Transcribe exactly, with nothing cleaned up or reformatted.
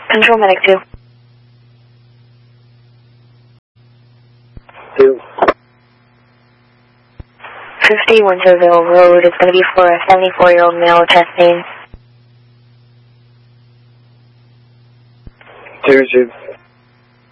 Control Medic two. Two. fifty Winterville Road. It's going to be for a seventy-four-year-old male, chest pain. Two, two.